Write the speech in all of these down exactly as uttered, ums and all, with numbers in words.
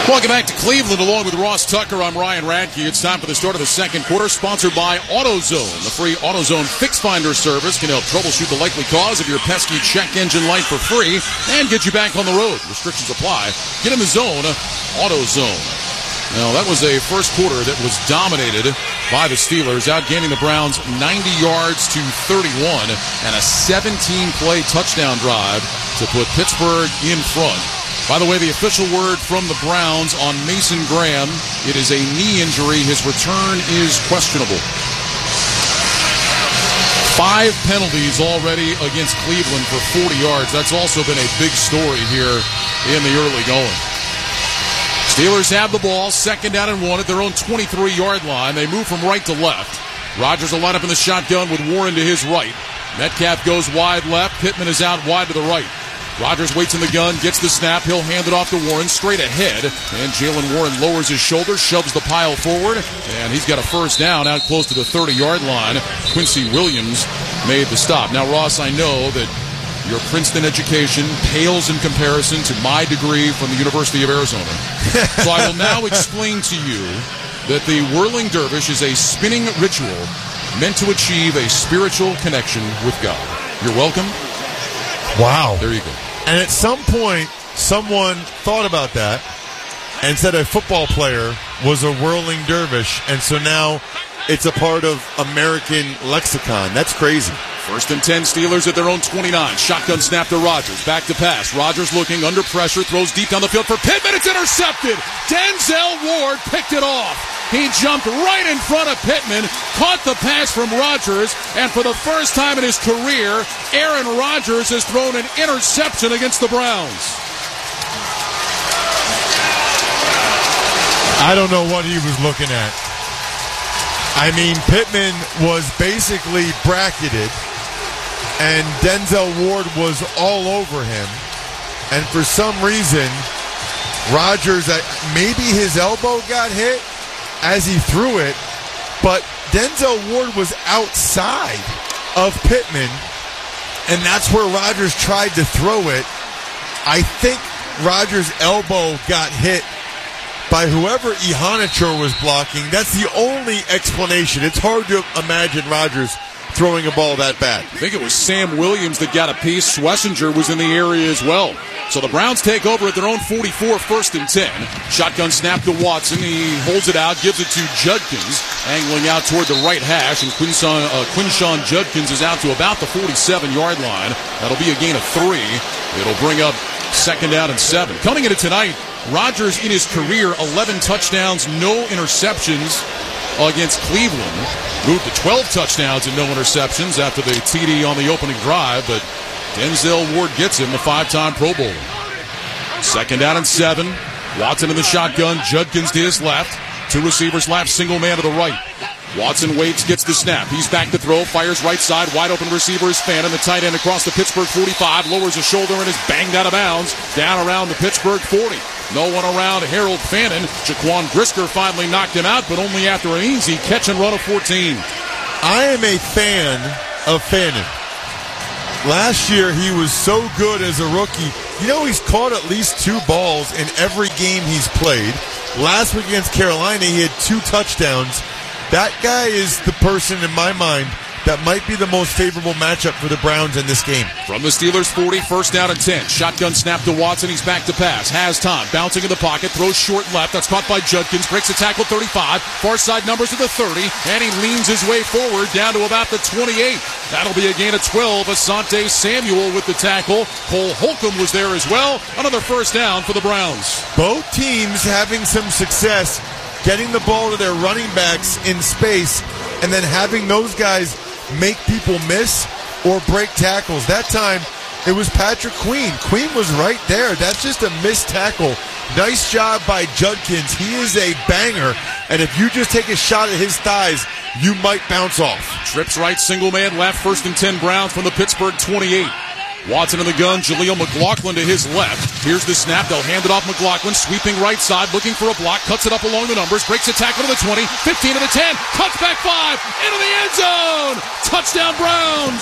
Welcome back to Cleveland along with Ross Tucker. I'm Ryan Radke. It's time for the start of the second quarter, sponsored by AutoZone. The free AutoZone Fix Finder service can help troubleshoot the likely cause of your pesky check engine light for free and get you back on the road. Restrictions apply. Get in the zone, AutoZone. Now, that was a first quarter that was dominated by the Steelers, outgaining the Browns ninety yards to thirty-one and a seventeen-play touchdown drive to put Pittsburgh in front. By the way, the official word from the Browns on Mason Graham, it is a knee injury. His return is questionable. Five penalties already against Cleveland for forty yards. That's also been a big story here in the early going. Steelers have the ball, second down and one at their own twenty-three-yard line. They move from right to left. Rodgers will line up in the shotgun with Warren to his right. Metcalf goes wide left. Pittman is out wide to the right. Rodgers waits in the gun, gets the snap. He'll hand it off to Warren straight ahead. And Jalen Warren lowers his shoulder, shoves the pile forward, and he's got a first down out close to the thirty-yard line. Quincy Williams made the stop. Now, Ross, I know that your Princeton education pales in comparison to my degree from the University of Arizona. So I will now explain to you that the whirling dervish is a spinning ritual meant to achieve a spiritual connection with God. You're welcome. Wow. There you go. And at some point, someone thought about that and said a football player was a whirling dervish, and so now it's a part of American lexicon. That's crazy. First and ten, Steelers at their own twenty-nine. Shotgun snap to Rodgers. Back to pass. Rodgers looking under pressure, throws deep down the field for Pittman. It's intercepted. Denzel Ward picked it off. He jumped right in front of Pittman, caught the pass from Rodgers, and for the first time in his career, Aaron Rodgers has thrown an interception against the Browns. I don't know what he was looking at. I mean, Pittman was basically bracketed, and Denzel Ward was all over him. And for some reason, Rodgers, maybe his elbow got hit as he threw it, but Denzel Ward was outside of Pittman, and that's where Rodgers tried to throw it. I think Rodgers' elbow got hit by whoever Ihanichor was blocking. That's the only explanation. It's hard to imagine Rodgers throwing a ball that bad. I think it was Sam Williams that got a piece. Schlesinger was in the area as well. So the Browns take over at their own forty-four, first and ten. Shotgun snap to Watson. He holds it out, gives it to Judkins, angling out toward the right hash, and Quinshon, uh, Quinshon Judkins is out to about the forty-seven-yard line. That'll be a gain of three. It'll bring up second down and seven. Coming into tonight, Rodgers in his career, eleven touchdowns, no interceptions against Cleveland. Moved to twelve touchdowns and no interceptions after the T D on the opening drive, but Denzel Ward gets him, the five-time Pro Bowler. Second down and seven. Watson in the shotgun. Judkins to his left. Two receivers left, single man to the right. Watson waits, gets the snap. He's back to throw, fires right side. Wide open receiver is Fannin, the tight end across the Pittsburgh forty-five. Lowers his shoulder and is banged out of bounds. Down around the Pittsburgh forty. No one around Harold Fannin. Jaquan Brisker finally knocked him out, but only after an easy catch and run of fourteen. I am a fan of Fannin. Last year, he was so good as a rookie. You know, he's caught at least two balls in every game he's played. Last week against Carolina, he had two touchdowns. That guy is the person, in my mind, that might be the most favorable matchup for the Browns in this game. From the Steelers forty, first down and ten. Shotgun snap to Watson. He's back to pass. Has time. Bouncing in the pocket. Throws short left. That's caught by Judkins. Breaks a tackle thirty-five. Far side numbers to the thirty. And he leans his way forward down to about the twenty-eight. That'll be a gain of twelve. Asante Samuel with the tackle. Cole Holcomb was there as well. Another first down for the Browns. Both teams having some success getting the ball to their running backs in space and then having those guys make people miss or break tackles. That time, it was Patrick Queen. Queen was right there. That's just a missed tackle. Nice job by Judkins. He is a banger, and if you just take a shot at his thighs, you might bounce off. Trips right, single man left, first and ten Browns from the Pittsburgh twenty-eight. Watson in the gun, Jaleel McLaughlin to his left. Here's the snap. They'll hand it off McLaughlin, sweeping right side, looking for a block, cuts it up along the numbers, breaks a tackle to the twenty, fifteen to the ten, cuts back five, into the end zone. Touchdown Browns.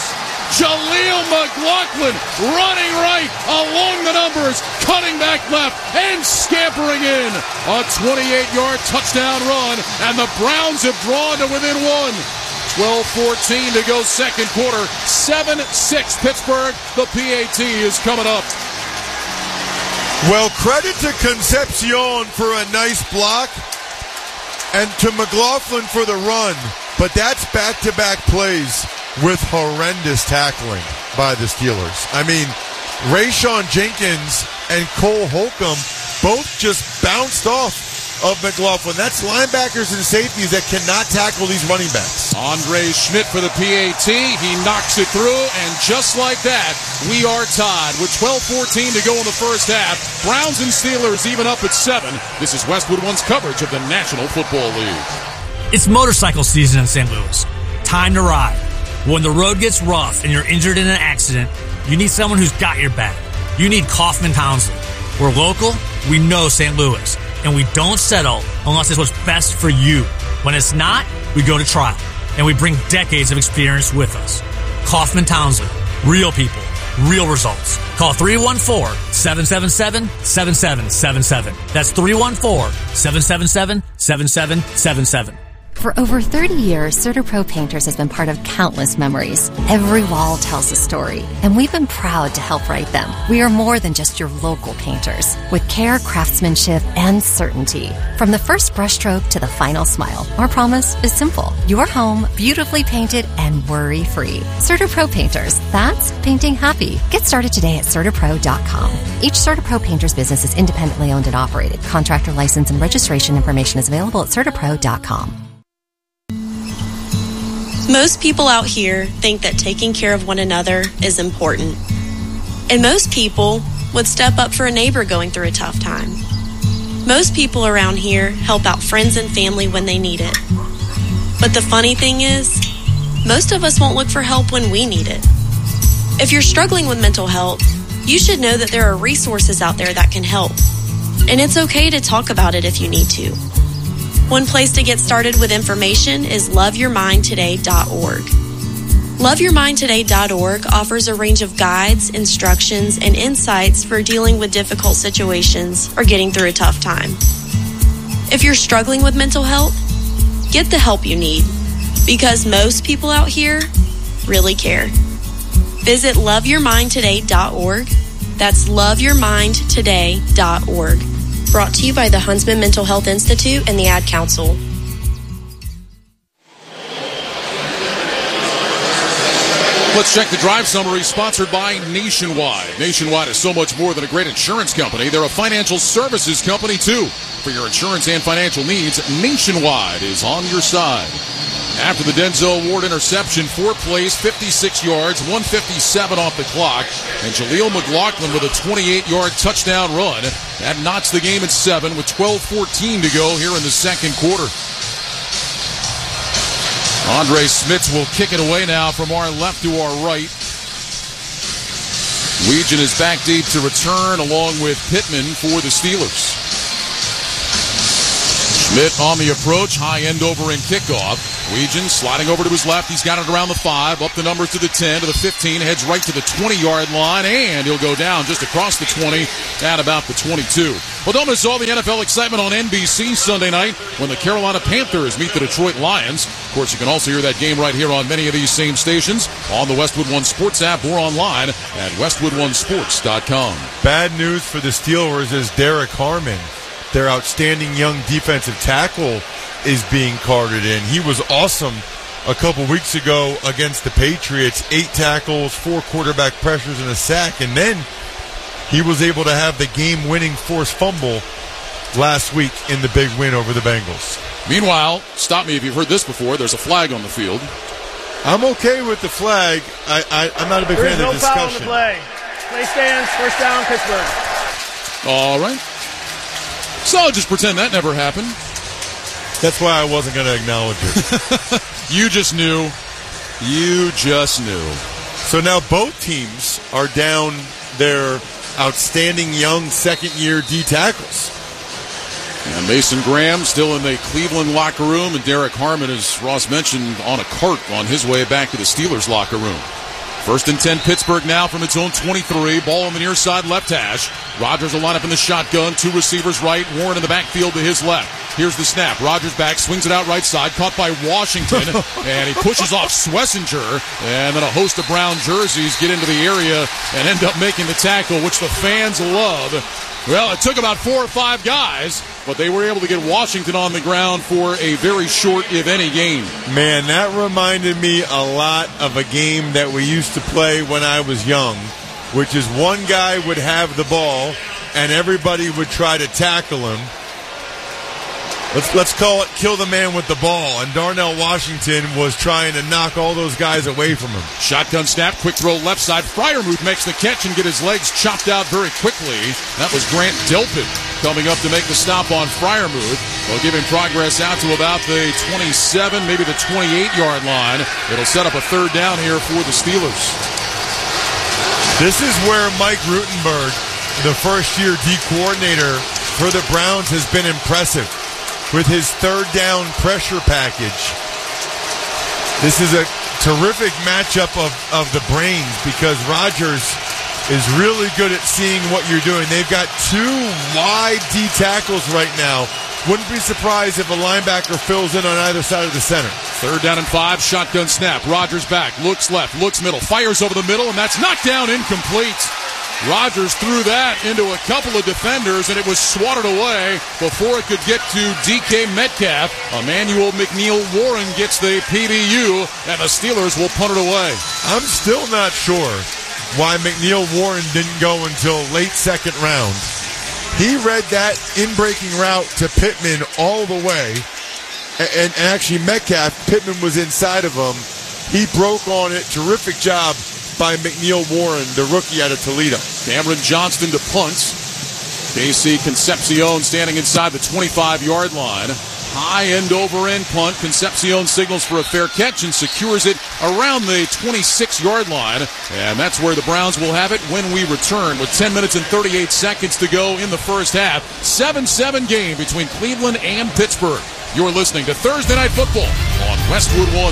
Jaleel McLaughlin running right along the numbers, cutting back left, and scampering in. A twenty-eight-yard touchdown run, and the Browns have drawn to within one. twelve fourteen to go second quarter. seven six Pittsburgh. The P A T is coming up. Well, credit to Concepcion for a nice block and to McLaughlin for the run. But that's back-to-back plays with horrendous tackling by the Steelers. I mean, Rayshon Jenkins and Cole Holcomb both just bounced off of McLaughlin. That's linebackers and safeties that cannot tackle these running backs. Andre Schmidt for the P A T. He knocks it through, and just like that, we are tied with twelve fourteen to go in the first half. Browns and Steelers even up at seven. This is Westwood One's coverage of the National Football League. It's motorcycle season in Saint Louis. Time to ride. When the road gets rough and you're injured in an accident, you need someone who's got your back. You need Kaufman Townsley. We're local, we know Saint Louis, and we don't settle unless it's what's best for you. When it's not, we go to trial, and we bring decades of experience with us. Kaufman Townsley. Real people. Real results. Call three one four, seven seven seven, seven seven seven seven. That's three one four, seven seven seven, seven seven seven seven. For over thirty years, CertaPro Painters has been part of countless memories. Every wall tells a story, and we've been proud to help write them. We are more than just your local painters, with care, craftsmanship, and certainty. From the first brushstroke to the final smile, our promise is simple. Your home, beautifully painted and worry-free. CertaPro Painters, that's painting happy. Get started today at CertaPro dot com. Each CertaPro Painters business is independently owned and operated. Contractor license and registration information is available at CertaPro dot com. Most people out here think that taking care of one another is important. And most people would step up for a neighbor going through a tough time. Most people around here help out friends and family when they need it. But the funny thing is, most of us won't look for help when we need it. If you're struggling with mental health, you should know that there are resources out there that can help. And it's okay to talk about it if you need to. One place to get started with information is love your mind today dot org. love your mind today dot org offers a range of guides, instructions, and insights for dealing with difficult situations or getting through a tough time. If you're struggling with mental health, get the help you need, because most people out here really care. Visit love your mind today dot org. That's love your mind today dot org. Brought to you by the Huntsman Mental Health Institute and the Ad Council. Let's check the drive summary, sponsored by Nationwide. Nationwide is so much more than a great insurance company. They're a financial services company, too. For your insurance and financial needs, Nationwide is on your side. After the Denzel Ward interception, four plays, fifty-six yards, one fifty-seven off the clock, and Jaleel McLaughlin with a twenty-eight-yard touchdown run. That knocks the game at seven with twelve fourteen to go here in the second quarter. Andre Smits will kick it away now from our left to our right. Weegan is back deep to return along with Pittman for the Steelers. Schmidt on the approach, high end over and kickoff. Weegan sliding over to his left. He's got it around the five, up the numbers to the ten, to the fifteen, heads right to the twenty-yard line, and he'll go down just across the twenty at about the twenty-two. Well, don't miss all the N F L excitement on N B C Sunday night when the Carolina Panthers meet the Detroit Lions. Of course, you can also hear that game right here on many of these same stations, on the Westwood One Sports app or online at westwood one sports dot com. Bad news for the Steelers is Derek Harmon, their outstanding young defensive tackle, is being carted in. He was awesome a couple weeks ago against the Patriots. Eight tackles, four quarterback pressures, and a sack. And then he was able to have the game-winning forced fumble last week in the big win over the Bengals. Meanwhile, stop me if you've heard this before, there's a flag on the field. I'm okay with the flag. I, I, I'm not a big There's fan no of the discussion. Foul on the play. Play stands, first down, Pittsburgh. All right. So I'll just pretend that never happened. That's why I wasn't going to acknowledge it. You just knew. You just knew. So now both teams are down their outstanding young second-year D tackles. And Mason Graham still in the Cleveland locker room, and Derek Harmon, as Ross mentioned, on a cart on his way back to the Steelers locker room. First and ten, Pittsburgh now from its own twenty-three. Ball on the near side, left hash. Rodgers will line up in the shotgun. Two receivers right. Warren in the backfield to his left. Here's the snap. Rodgers back, swings it out right side. Caught by Washington. And he pushes off Schlesinger. And then a host of brown jerseys get into the area and end up making the tackle, which the fans love. Well, it took about four or five guys, but they were able to get Washington on the ground for a very short, if any, gain. Man, that reminded me a lot of a game that we used to play when I was young, which is one guy would have the ball and everybody would try to tackle him. Let's let's call it kill the man with the ball. And Darnell Washington was trying to knock all those guys away from him. Shotgun snap, quick throw left side. Freiermuth makes the catch and get his legs chopped out very quickly. That was Grant Delpit coming up to make the stop on Freiermuth. They'll give him progress out to about the twenty-seven, maybe the twenty-eight-yard line. It'll set up a third down here for the Steelers. This is where Mike Rutenberg, the first-year D coordinator for the Browns, has been impressive with his third down pressure package. This is a terrific matchup of, of the brains because Rodgers is really good at seeing what you're doing. They've got two wide D tackles right now. Wouldn't be surprised if a linebacker fills in on either side of the center. Third down and five, shotgun snap. Rodgers back, looks left, looks middle, fires over the middle, and that's knocked down, incomplete. Rodgers threw that into a couple of defenders, and it was swatted away before it could get to D K Metcalf. Emmanuel McNeil-Warren gets the P B U, and the Steelers will punt it away. I'm still not sure why McNeil-Warren didn't go until late second round. He read that in-breaking route to Pittman all the way, and actually Metcalf, Pittman was inside of him. He broke on it. Terrific job by McNeil-Warren, the rookie out of Toledo. Cameron Johnston to punt. K C Concepcion standing inside the twenty-five-yard line. High end over end punt. Concepcion signals for a fair catch and secures it around the twenty-six-yard line. And that's where the Browns will have it when we return with ten minutes and thirty-eight seconds to go in the first half. seven seven game between Cleveland and Pittsburgh. You're listening to Thursday Night Football on Westwood One.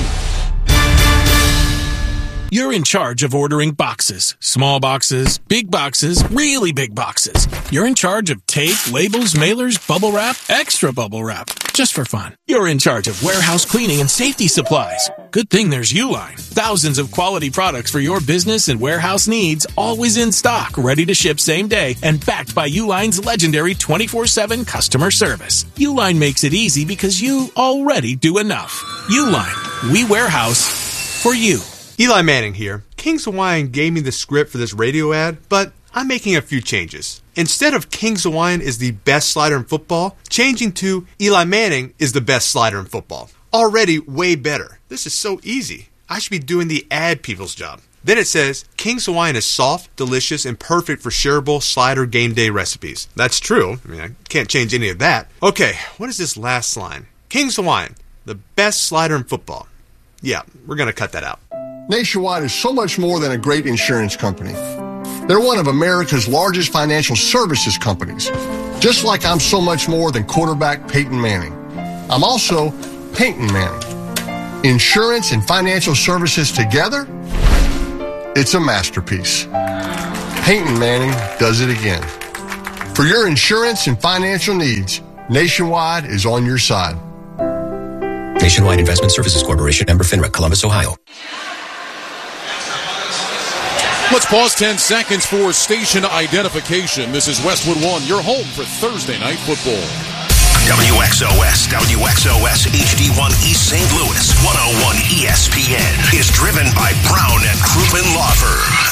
You're in charge of ordering boxes. Small boxes, big boxes, really big boxes. You're in charge of tape, labels, mailers, bubble wrap, extra bubble wrap. Just for fun. You're in charge of warehouse cleaning and safety supplies. Good thing there's Uline. Thousands of quality products for your business and warehouse needs, always in stock, ready to ship same day, and backed by Uline's legendary twenty-four seven customer service. Uline makes it easy because you already do enough. Uline. We warehouse for you. Eli Manning here. Kings Hawaiian gave me the script for this radio ad, but I'm making a few changes. Instead of Kings Hawaiian is the best slider in football, changing to Eli Manning is the best slider in football. Already way better. This is so easy. I should be doing the ad people's job. Then it says, Kings Hawaiian is soft, delicious, and perfect for shareable slider game day recipes. That's true. I mean, I can't change any of that. Okay, what is this last line? Kings Hawaiian, the best slider in football. Yeah, we're going to cut that out. Nationwide is so much more than a great insurance company. They're one of America's largest financial services companies. Just like I'm so much more than quarterback Peyton Manning. I'm also Peyton Manning. Insurance and financial services together, it's a masterpiece. Peyton Manning does it again. For your insurance and financial needs, Nationwide is on your side. Nationwide Investment Services Corporation, member FINRA, Columbus, Ohio. Let's pause ten seconds for station identification. This is Westwood One, your home for Thursday Night Football. W X O S, W X O S H D one East Saint Louis, one oh one E S P N is driven by Brown and Crouppen Law Firm.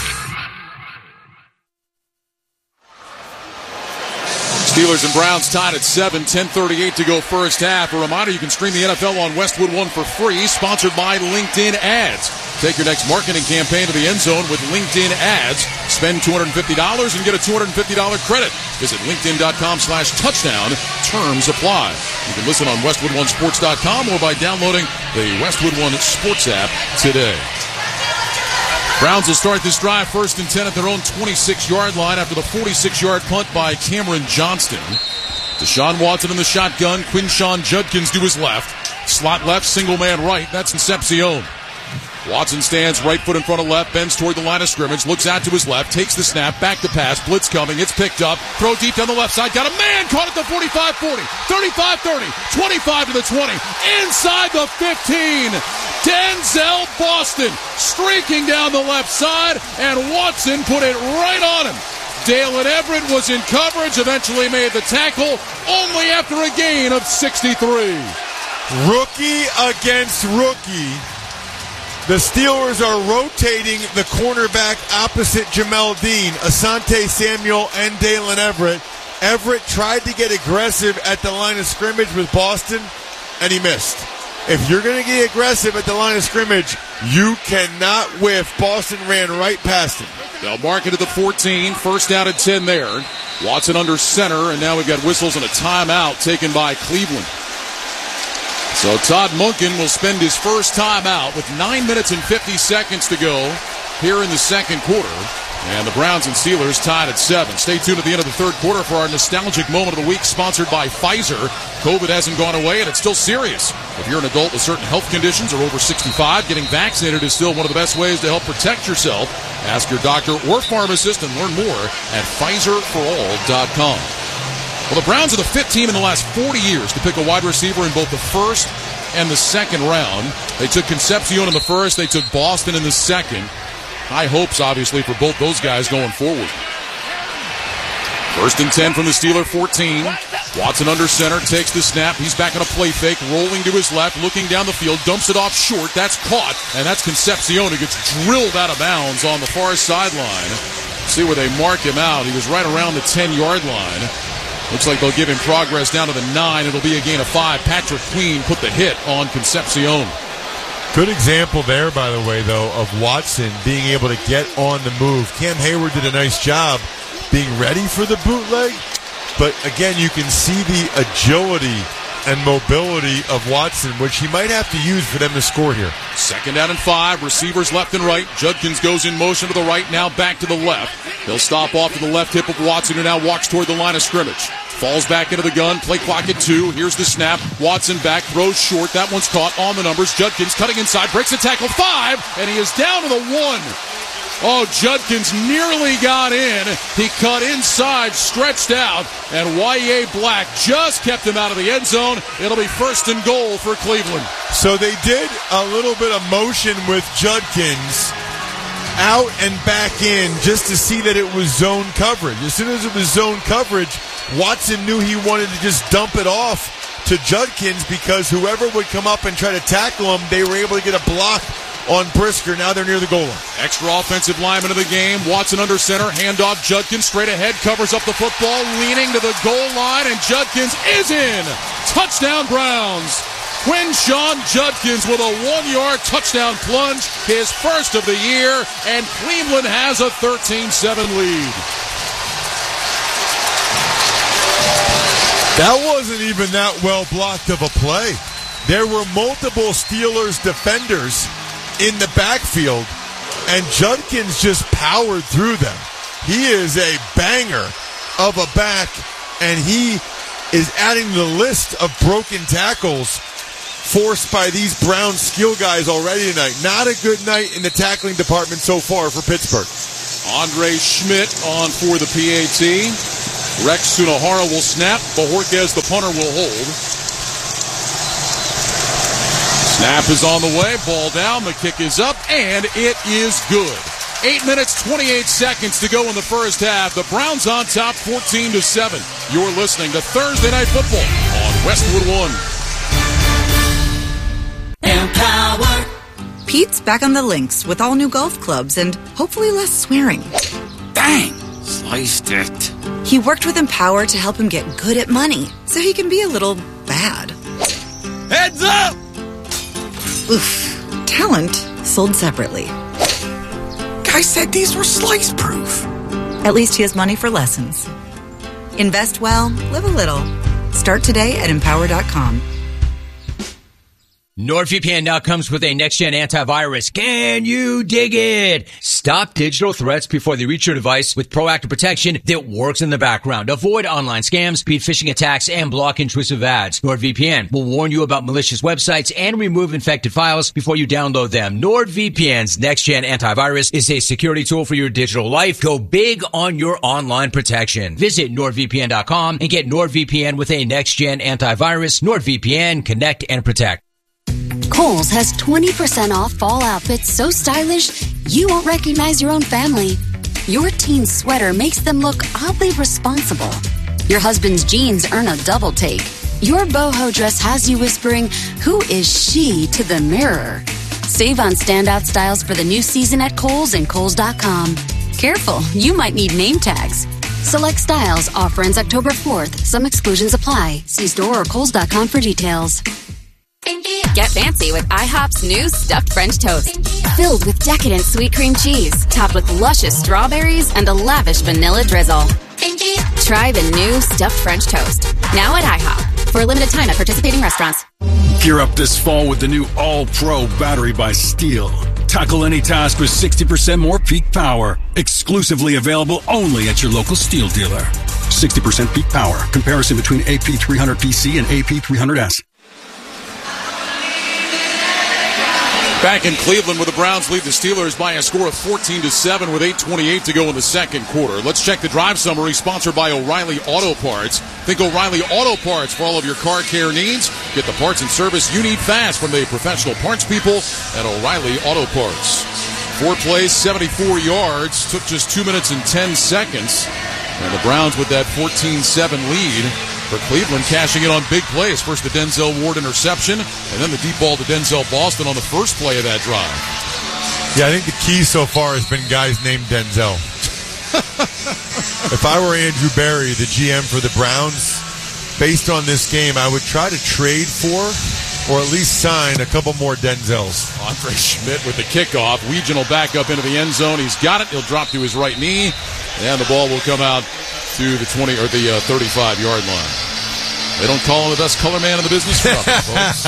Steelers and Browns tied at seven, ten thirty-eight to go first half. A reminder, you can stream the N F L on Westwood One for free, sponsored by LinkedIn Ads. Take your next marketing campaign to the end zone with LinkedIn Ads. Spend two hundred fifty dollars and get a two hundred fifty dollars credit. Visit linkedin.com slash touchdown. Terms apply. You can listen on westwood one sports dot com or by downloading the Westwood One Sports app today. Browns will start this drive first and ten at their own twenty-six-yard line after the forty-six-yard punt by Cameron Johnston. Deshaun Watson in the shotgun. Quinshawn Judkins to his left. Slot left, single man right. That's Concepcion. Watson stands right foot in front of left, bends toward the line of scrimmage, looks out to his left, takes the snap, back to pass, blitz coming, it's picked up, throw deep down the left side, got a man caught at the forty-five forty, thirty-five thirty, twenty-five to the twenty, inside the fifteen. Denzel Boston streaking down the left side, and Watson put it right on him. Dalen Everett was in coverage, eventually made the tackle, only after a gain of sixty-three. Rookie against rookie. The Steelers are rotating the cornerback opposite Jamel Dean, Asante Samuel, and Dalen Everett. Everett tried to get aggressive at the line of scrimmage with Boston, and he missed. If you're going to get aggressive at the line of scrimmage, you cannot whiff. Boston ran right past him. They'll mark it at the fourteen. First down and ten there. Watson under center, and now we've got whistles and a timeout taken by Cleveland. So Todd Monken will spend his first timeout with nine minutes and fifty seconds to go here in the second quarter. And the Browns and Steelers tied at seven. Stay tuned at the end of the third quarter for our nostalgic moment of the week, sponsored by Pfizer. COVID hasn't gone away, and it's still serious. If you're an adult with certain health conditions or over sixty-five, getting vaccinated is still one of the best ways to help protect yourself. Ask your doctor or pharmacist and learn more at Pfizer for all dot com. Well, the Browns are the fifth team in the last forty years to pick a wide receiver in both the first and the second round. They took Concepcion in the first. They took Boston in the second. High hopes, obviously, for both those guys going forward. First and ten from the Steeler fourteen. Watson under center, takes the snap. He's back on a play fake, rolling to his left, looking down the field, dumps it off short. That's caught, and that's Concepcion who gets drilled out of bounds on the far sideline. See where they mark him out. He was right around the ten-yard line. Looks like they'll give him progress down to the nine. It'll be a gain of five. Patrick Queen put the hit on Concepcion. Good example there, by the way, though, of Watson being able to get on the move. Cam Hayward did a nice job being ready for the bootleg, but again, you can see the agility and mobility of Watson, which he might have to use for them to score here. Second down and five, receivers left and right. Judkins goes in motion to the right, now back to the left. He'll stop off to the left hip of Watson, who now walks toward the line of scrimmage. Falls back into the gun, play clock at two. Here's the snap. Watson back, throws short. That one's caught on the numbers. Judkins cutting inside, breaks a tackle, five, and he is down to the one. Oh, Judkins nearly got in. He cut inside, stretched out, and Y A Black just kept him out of the end zone. It'll be first and goal for Cleveland. So they did a little bit of motion with Judkins out and back in just to see that it was zone coverage. As soon as it was zone coverage, Watson knew he wanted to just dump it off to Judkins because whoever would come up and try to tackle him, they were able to get a block on Brisker. Now they're near the goal line. Extra offensive lineman of the game. Watson under center. Handoff. Judkins straight ahead. Covers up the football. Leaning to the goal line. And Judkins is in. Touchdown Browns. Quinshon Judkins with a one-yard touchdown plunge. His first of the year. And Cleveland has a thirteen seven lead. That wasn't even that well blocked of a play. There were multiple Steelers defenders in the backfield, and Judkins just powered through them. He is a banger of a back, and he is adding to the list of broken tackles forced by these Brown skill guys already tonight. Not a good night in the tackling department so far for Pittsburgh. Andre Schmidt on for the P A T. Rex Sunahara will snap. Bojorquez, the punter, will hold. Snap is on the way. Ball down. The kick is up, and it is good. Eight minutes, twenty-eight seconds to go in the first half. The Browns on top, fourteen to seven. You're listening to Thursday Night Football on Westwood One. Empower. Pete's back on the links with all new golf clubs and hopefully less swearing. Dang, sliced it. He worked with Empower to help him get good at money, so he can be a little bad. Heads up! Oof. Talent sold separately. Guy said these were slice-proof. At least he has money for lessons. Invest well, live a little. Start today at empower dot com. NordVPN now comes with a next-gen antivirus. Can you dig it? Stop digital threats before they reach your device with proactive protection that works in the background. Avoid online scams, beat phishing attacks, and block intrusive ads. NordVPN will warn you about malicious websites and remove infected files before you download them. NordVPN's next-gen antivirus is a security tool for your digital life. Go big on your online protection. Visit nord V P N dot com and get NordVPN with a next-gen antivirus. NordVPN, connect and protect. Kohl's has twenty percent off fall outfits so stylish you won't recognize your own family. Your teen's sweater makes them look oddly responsible. Your husband's jeans earn a double take. Your boho dress has you whispering, "Who is she?" to the mirror. Save on standout styles for the new season at Kohl's and Kohl's dot com. Careful, you might need name tags. Select styles. Offer ends October fourth. Some exclusions apply. See store or Kohl's dot com for details. Get fancy with IHOP's new stuffed French toast. Filled with decadent sweet cream cheese, topped with luscious strawberries and a lavish vanilla drizzle. Try the new stuffed French toast. Now at IHOP. For a limited time at participating restaurants. Gear up this fall with the new All-Pro battery by Steel. Tackle any task with sixty percent more peak power. Exclusively available only at your local Steel dealer. sixty percent peak power. Comparison between A P three hundred P C and A P three hundred S. Back in Cleveland, where the Browns lead the Steelers by a score of fourteen to seven with eight twenty-eight to go in the second quarter. Let's check the drive summary, sponsored by O'Reilly Auto Parts. Think O'Reilly Auto Parts for all of your car care needs. Get the parts and service you need fast from the professional parts people at O'Reilly Auto Parts. Four plays, seventy-four yards, took just two minutes and ten seconds. And the Browns with that fourteen seven lead. For Cleveland, cashing in on big plays. First the Denzel Ward interception, and then the deep ball to Denzel Boston on the first play of that drive. Yeah, I think the key so far has been guys named Denzel. If I were Andrew Berry, the G M for the Browns, based on this game, I would try to trade for or at least sign a couple more Denzels. Andre Schmidt with the kickoff. Weegan will back up into the end zone. He's got it. He'll drop to his right knee, and the ball will come out to the twenty or the uh, thirty-five yard line. They don't call him the best color man in the business for nothing, folks.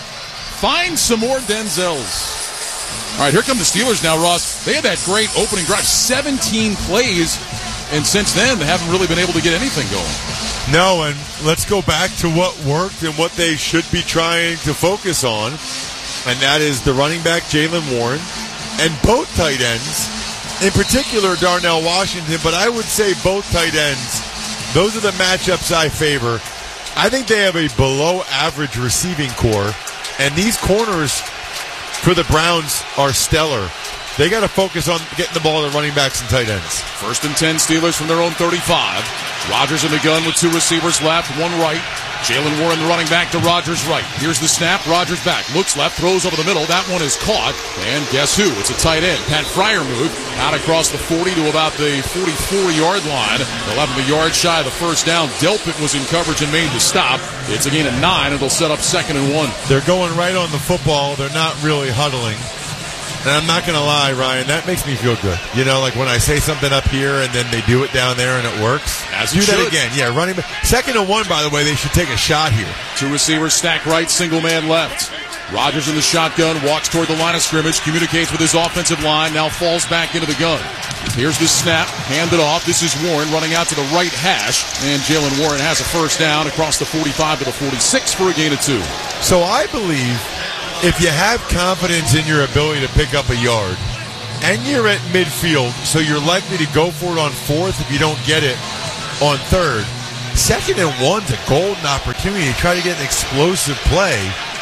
Find some more Denzels. All right, here come the Steelers now, Ross. They had that great opening drive, seventeen plays, and since then they haven't really been able to get anything going. No, and let's go back to what worked and what they should be trying to focus on, and that is the running back, Jaylen Warren, and both tight ends. In particular, Darnell Washington, but I would say both tight ends. Those are the matchups I favor. I think they have a below-average receiving core, and these corners for the Browns are stellar. They got to focus on getting the ball to running backs and tight ends. First and ten, Steelers from their own thirty-five. Rodgers in the gun with two receivers left, one right. Jaylen Warren, the running back, to Rodgers' right. Here's the snap. Rodgers back. Looks left. Throws over the middle. That one is caught. And guess who? It's a tight end. Pat Fryer move out across the forty to about the forty-four yard line. They'll have him a yard shy of the first down. Delpit was in coverage and made the stop. It's a gain of nine. It'll set up second and one. They're going right on the football. They're not really huddling. And I'm not going to lie, Ryan, that makes me feel good. You know, like when I say something up here and then they do it down there and it works. As do it that should. again. Yeah, running back. Second and one, by the way, they should take a shot here. Two receivers stack right, single man left. Rodgers in the shotgun, walks toward the line of scrimmage, communicates with his offensive line, now falls back into the gun. Here's the snap, handed off. This is Warren running out to the right hash, and Jaylen Warren has a first down across the forty-five to the forty-six for a gain of two. So I believe if you have confidence in your ability to pick up a yard, and you're at midfield, so you're likely to go for it on fourth if you don't get it on third, second and one's a golden opportunity to try to get an explosive play.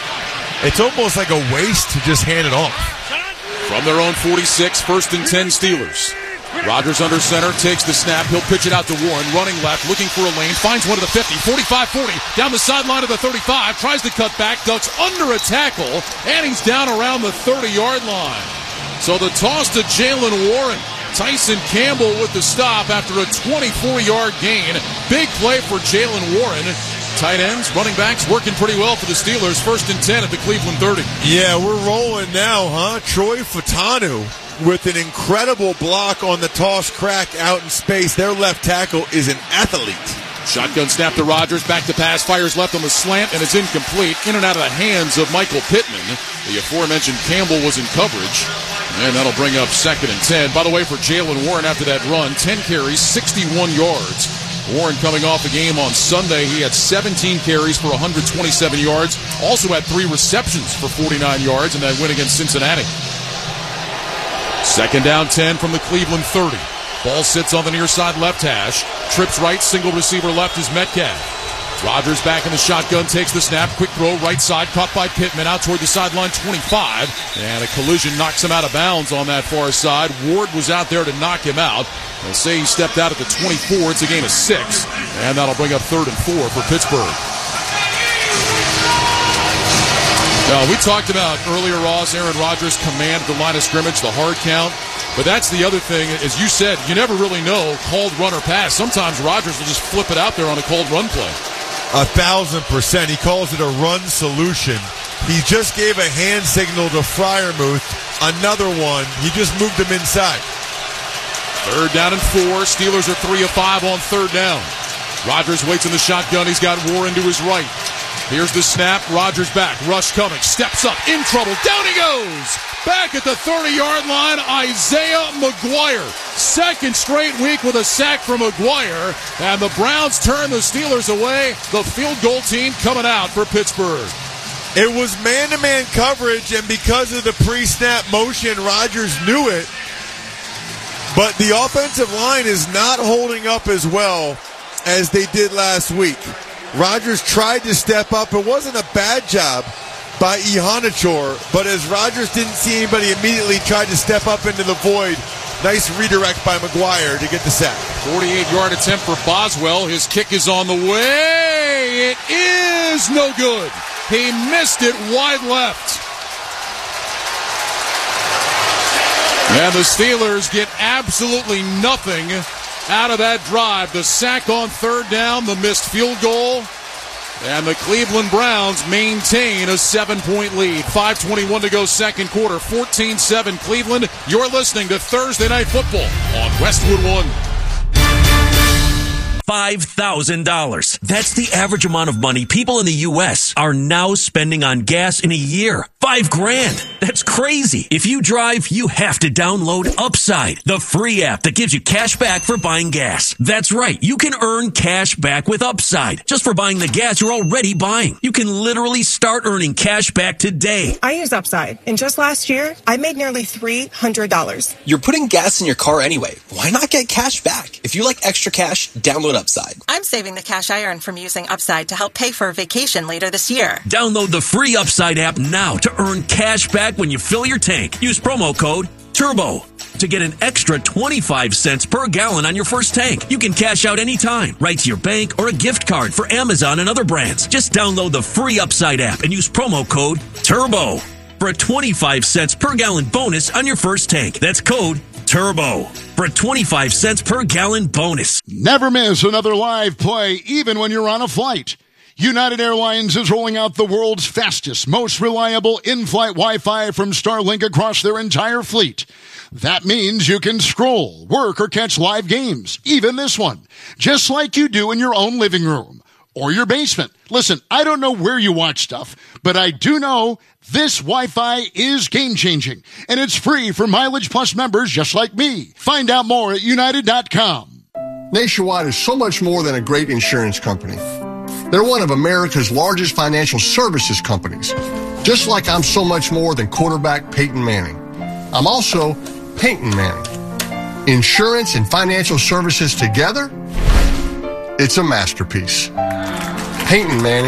It's almost like a waste to just hand it off. From their own forty-six, first and ten Steelers. Rodgers under center, takes the snap. He'll pitch it out to Warren, running left, looking for a lane, finds one to the fifty, forty-five forty, down the sideline of the thirty-five, tries to cut back, ducks under a tackle, and he's down around the thirty yard line. So the toss to Jaylen Warren. Tyson Campbell with the stop after a twenty-four yard gain. Big play for Jaylen Warren. Tight ends, running backs working pretty well for the Steelers. First and ten at the Cleveland thirty. Yeah, we're rolling now, huh? Troy Fatanu with an incredible block on the toss crack out in space. Their left tackle is an athlete. Shotgun snap to Rodgers, back to pass, fires left on the slant, and it's incomplete. In and out of the hands of Michael Pittman. The aforementioned Campbell was in coverage, and that'll bring up second and ten. By the way, for Jaylen Warren after that run, ten carries, sixty-one yards. Warren coming off the game on Sunday. He had seventeen carries for one hundred twenty-seven yards. Also had three receptions for forty-nine yards in that win against Cincinnati. Second down ten from the Cleveland thirty. Ball sits on the near side left hash. Trips right, single receiver left is Metcalf. Rodgers back in the shotgun, takes the snap. Quick throw, right side, caught by Pittman out toward the sideline, twenty-five. And a collision knocks him out of bounds on that far side. Ward was out there to knock him out. They'll say he stepped out at the twenty-four. It's a gain of six. And that'll bring up third and four for Pittsburgh. Now, we talked about earlier, Ross, Aaron Rodgers command the line of scrimmage, the hard count. But that's the other thing, as you said, you never really know, called run or pass. Sometimes Rodgers will just flip it out there on a called run play. A thousand percent. He calls it a run solution. He just gave a hand signal to Freiermuth. Another one. He just moved him inside. Third down and four. Steelers are three of five on third down. Rodgers waits in the shotgun. He's got Warren to his right. Here's the snap. Rodgers back. Rush coming. Steps up. In trouble. Down he goes. Back at the thirty-yard line, Isaiah McGuire. Second straight week with a sack from McGuire. And the Browns turn the Steelers away. The field goal team coming out for Pittsburgh. It was man-to-man coverage, and because of the pre-snap motion, Rodgers knew it. But the offensive line is not holding up as well as they did last week. Rodgers tried to step up. It wasn't a bad job by Ihanachor, but as Rodgers didn't see anybody immediately, tried to step up into the void. Nice redirect by McGuire to get the sack. forty-eight-yard attempt for Boswell. His kick is on the way. It is no good. He missed it wide left. And the Steelers get absolutely nothing out of that drive. The sack on third down, the missed field goal. And the Cleveland Browns maintain a seven-point lead. five twenty-one to go second quarter. fourteen seven Cleveland. You're listening to Thursday Night Football on Westwood One. five thousand dollars. That's the average amount of money people in the U S are now spending on gas in a year. Five grand. That's crazy. If you drive, you have to download Upside, the free app that gives you cash back for buying gas. That's right. You can earn cash back with Upside just for buying the gas you're already buying. You can literally start earning cash back today. I use Upside, and just last year, I made nearly three hundred dollars. You're putting gas in your car anyway. Why not get cash back? If you like extra cash, download Upside. I'm saving the cash I earn from using Upside to help pay for a vacation later this year. Download the free Upside app now to earn cash back when you fill your tank. Use promo code TURBO to get an extra twenty-five cents per gallon on your first tank. You can cash out anytime, right to your bank or a gift card for Amazon and other brands. Just download the free Upside app and use promo code TURBO for a twenty-five cents per gallon bonus on your first tank. That's code TURBO for a twenty-five cents per gallon bonus. Never miss another live play, even when you're on a flight. United Airlines is rolling out the world's fastest, most reliable in-flight Wi-Fi from Starlink across their entire fleet. That means you can scroll, work, or catch live games, even this one, just like you do in your own living room or your basement. Listen, I don't know where you watch stuff, but I do know this Wi-Fi is game-changing, and it's free for Mileage Plus members just like me. Find out more at United dot com. Nationwide is so much more than a great insurance company. They're one of America's largest financial services companies, just like I'm so much more than quarterback Peyton Manning. I'm also Peyton Manning. Insurance and financial services together, it's a masterpiece. Peyton Manning.